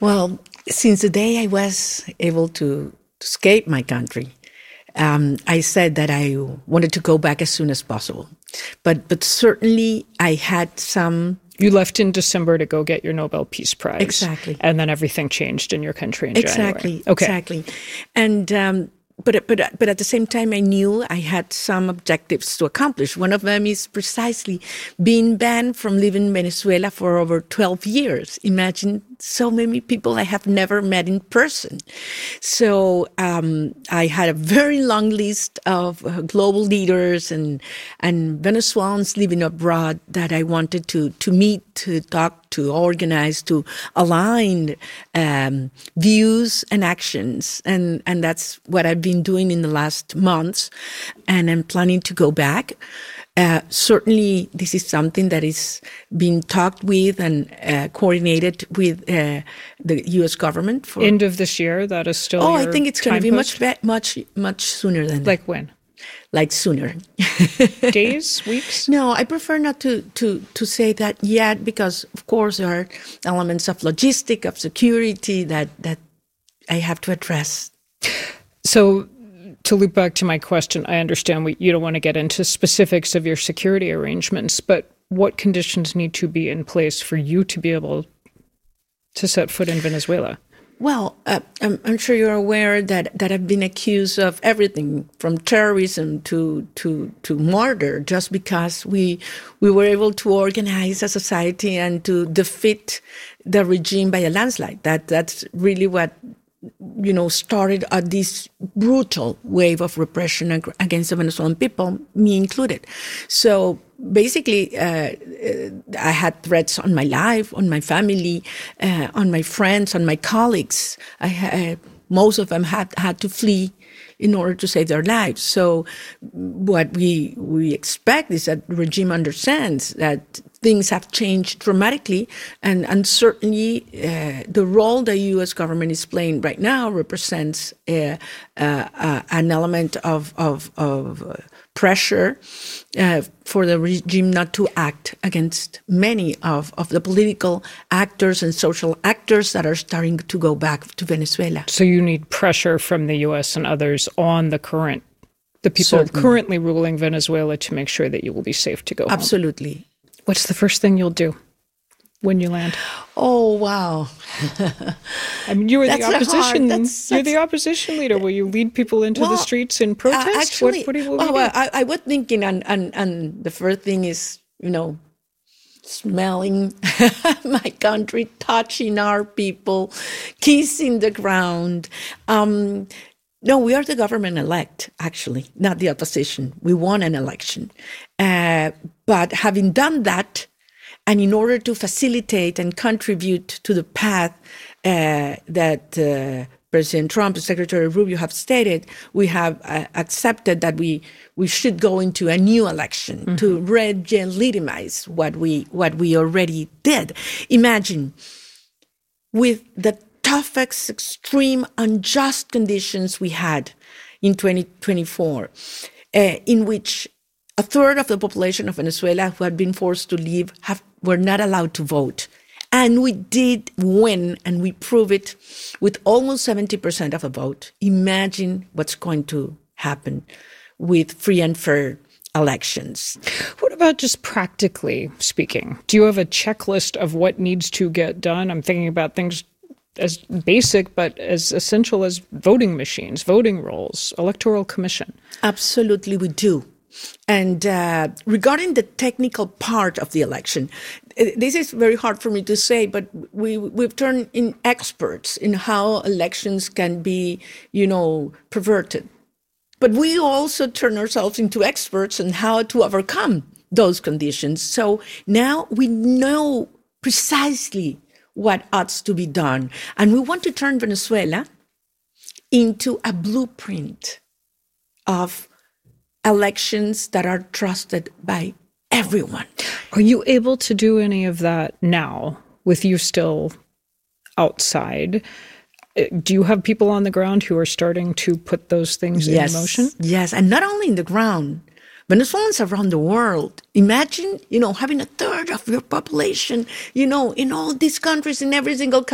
Well, since the day I was able to escape my country, I said that I wanted to go back as soon as possible. But certainly I had some. You left in December to go get your Nobel Peace Prize. Exactly. And then everything changed in your country in January. Okay. Exactly. And but at the same time, I knew I had some objectives to accomplish. One of them is precisely being banned from living in Venezuela for over 12 years. Imagine so many people I have never met in person. So I had a very long list of global leaders and Venezuelans living abroad that I wanted to meet, to talk, to organize, to align views and actions. And that's what I've been doing in the last months. And I'm planning to go back. Certainly, this is something that is being talked with and coordinated with the U.S. government. For end of this year, that is still. I think it's going to be much sooner than that. Like when? Like sooner. Days, weeks? No, I prefer not to say that yet because, of course, there are elements of logistic, of security that I have to address. So, to loop back to my question, I understand you don't want to get into specifics of your security arrangements, but what conditions need to be in place for you to be able to set foot in Venezuela? Well, I'm sure you're aware that I've been accused of everything from terrorism to murder just because we were able to organize a society and to defeat the regime by a landslide. That's really what started this brutal wave of repression against the Venezuelan people, me included. So basically, I had threats on my life, on my family, on my friends, on my colleagues. Most of them had to flee in order to save their lives. So what we expect is that the regime understands that things have changed dramatically, and certainly the role the U.S. government is playing right now represents an element of pressure for the regime not to act against many of the political actors and social actors that are starting to go back to Venezuela. So you need pressure from the U.S. and others on the people Certainly. Currently ruling Venezuela to make sure that you will be safe to go home. Absolutely. What's the first thing you'll do when you land? Oh, wow. I mean, you were the opposition. You're the opposition leader. Will you lead people into the streets in protest? Actually, what will you do? I was thinking, and the first thing is, smelling my country, touching our people, kissing the ground. No, we are the government elect, actually, not the opposition. We won an election. But having done that, and in order to facilitate and contribute to the path that President Trump and Secretary Rubio have stated, we have accepted that we should go into a new election to legitimize what we already did. Imagine, with the toughest, extreme, unjust conditions we had in 2024, in which a third of the population of Venezuela who had been forced to leave were not allowed to vote. And we did win, and we prove it with almost 70% of the vote. Imagine what's going to happen with free and fair elections. What about just practically speaking? Do you have a checklist of what needs to get done? I'm thinking about things as basic but as essential as voting machines, voting rolls, electoral commission. Absolutely, we do. And regarding the technical part of the election, this is very hard for me to say, but we've turned in experts in how elections can be, perverted. But we also turn ourselves into experts in how to overcome those conditions. So now we know precisely what ought to be done. And we want to turn Venezuela into a blueprint of elections that are trusted by everyone. Are you able to do any of that now with you still outside? Do you have people on the ground who are starting to put those things in motion? Yes, and not only in the ground. Venezuelans around the world. Imagine, having a third of your population, in all these countries, in every single country.